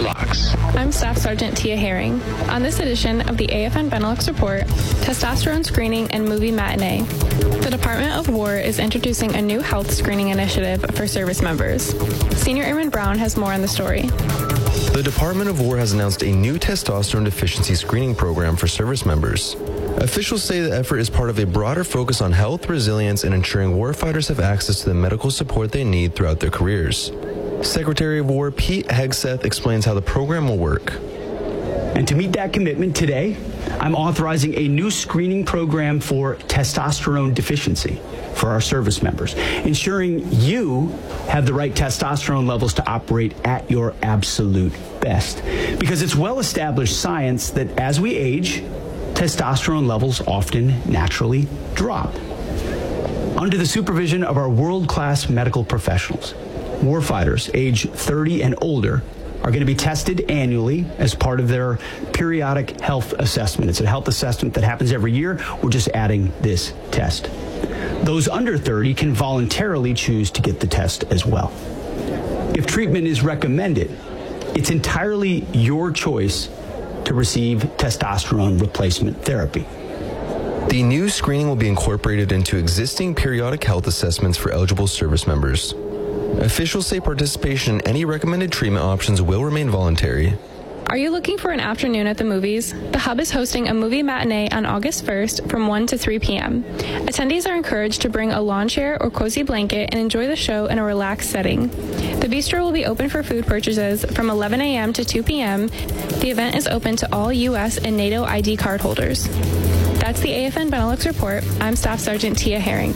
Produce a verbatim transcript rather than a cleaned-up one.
rocks. I'm Staff Sergeant Tia Herring. On this edition of the A F N Benelux Report, testosterone screening and movie matinee. The Department of War is introducing a new health screening initiative for service members. Senior Airman Brown has more on the story. The Department of War has announced a new testosterone deficiency screening program for service members. Officials say the effort is part of a broader focus on health, resilience, and ensuring warfighters have access to the medical support they need throughout their careers. Secretary of War Pete Hegseth explains how the program will work. And to meet that commitment today, I'm authorizing a new screening program for testosterone deficiency for our service members, ensuring you have the right testosterone levels to operate at your absolute best. Because it's well-established science that as we age, testosterone levels often naturally drop. Under the supervision of our world-class medical professionals, warfighters age thirty and older are going to be tested annually as part of their periodic health assessment. It's a health assessment that happens every year. We're just adding this test. Those under thirty can voluntarily choose to get the test as well. If treatment is recommended, it's entirely your choice to receive testosterone replacement therapy. The new screening will be incorporated into existing periodic health assessments for eligible service members. Officials say participation in any recommended treatment options will remain voluntary. Are you looking for an afternoon at the movies? The Hub is hosting a movie matinee on August first from one to three p.m. Attendees are encouraged to bring a lawn chair or cozy blanket and enjoy the show in a relaxed setting. The bistro will be open for food purchases from eleven a.m. to two p.m. The event is open to all U S and NATO I D card holders. That's the A F N Benelux Report. I'm Staff Sergeant Tia Herring.